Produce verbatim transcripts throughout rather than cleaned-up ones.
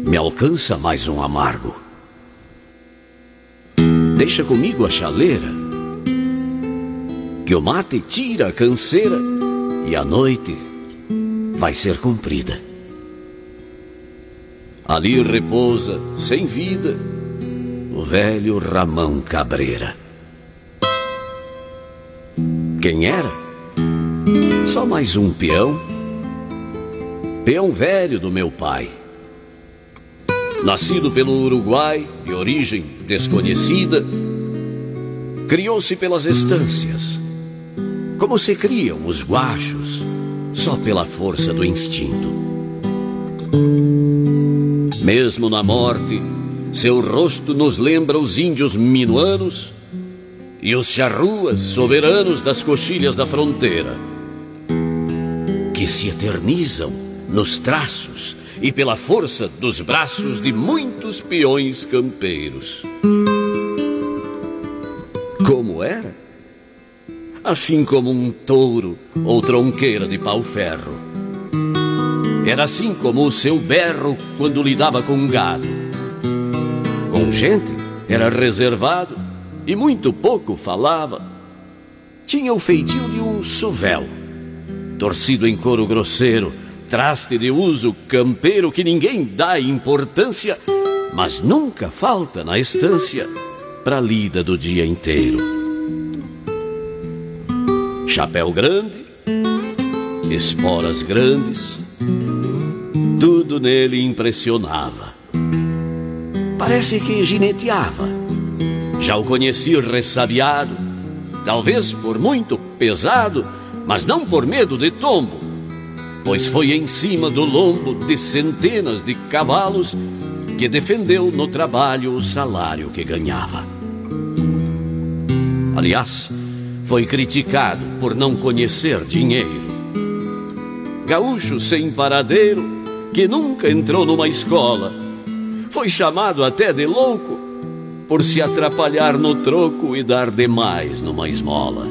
Me alcança mais um amargo. Deixa comigo a chaleira, que o mate tira a canseira e a noite vai ser comprida. Ali repousa, sem vida, o velho Ramão Cabreira. Quem era? Só mais um peão, peão velho do meu pai. Nascido pelo Uruguai, de origem desconhecida, criou-se pelas estâncias, como se criam os guachos, só pela força do instinto. Mesmo na morte, seu rosto nos lembra os índios minuanos e os charruas soberanos das coxilhas da fronteira, que se eternizam nos traços e pela força dos braços de muitos peões campeiros. Como era? Assim como um touro ou tronqueira de pau-ferro. Era assim como o seu berro quando lidava com gado. Com gente era reservado e muito pouco falava. Tinha o feitio de um sovel, torcido em couro grosseiro, traste de uso campeiro que ninguém dá importância, mas nunca falta na estância pra lida do dia inteiro. Chapéu grande, esporas grandes, tudo nele impressionava. Parece que gineteava. Já o conheci ressabiado, talvez por muito pesado, mas não por medo de tombo, pois foi em cima do lombo de centenas de cavalos que defendeu no trabalho o salário que ganhava. Aliás, foi criticado por não conhecer dinheiro. Gaúcho sem paradeiro, que nunca entrou numa escola, foi chamado até de louco por se atrapalhar no troco e dar demais numa esmola.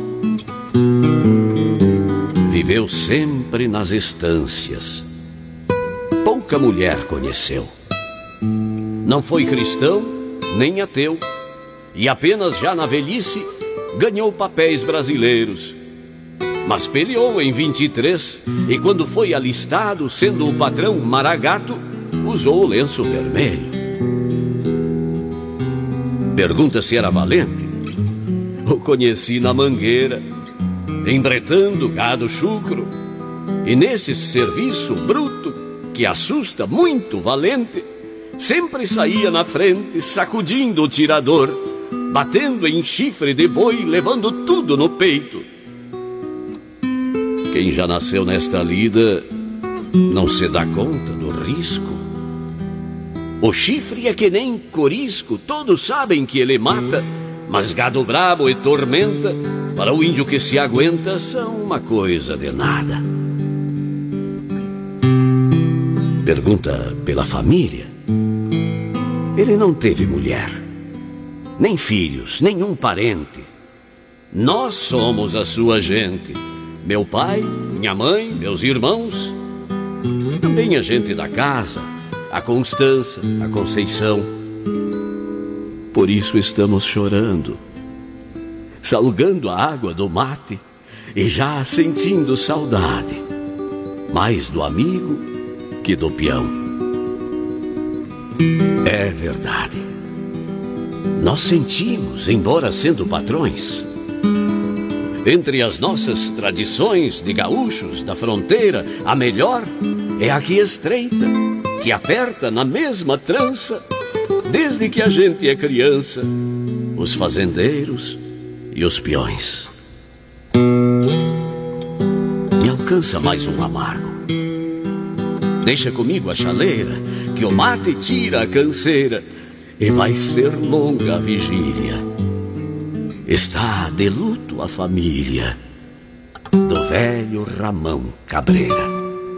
Viveu sempre nas estâncias, pouca mulher conheceu. Não foi cristão, nem ateu, e apenas já na velhice ganhou papéis brasileiros. Mas peleou em vinte e três, e quando foi alistado, sendo o patrão maragato, usou o lenço vermelho. Pergunta se era valente. O conheci na mangueira, embretando gado chucro, e nesse serviço bruto que assusta muito valente, sempre saía na frente sacudindo o tirador, batendo em chifre de boi, levando tudo no peito. Quem já nasceu nesta lida não se dá conta do risco. O chifre é que nem corisco, todos sabem que ele mata, mas gado brabo e tormenta, para o índio que se aguenta, são uma coisa de nada. Pergunta pela família. Ele não teve mulher, nem filhos, nenhum parente. Nós somos a sua gente. Meu pai, minha mãe, meus irmãos, também a gente da casa, a Constança, a Conceição. Por isso estamos chorando, salgando a água do mate e já sentindo saudade, mais do amigo que do peão. É verdade, nós sentimos, embora sendo patrões. Entre as nossas tradições de gaúchos da fronteira, a melhor é a que estreita, que aperta na mesma trança, desde que a gente é criança, os fazendeiros e os peões. Me alcança mais um amargo. Deixa comigo a chaleira, que o mate tira a canseira, e vai ser longa a vigília. Está de luto a família do velho Ramão Cabreira.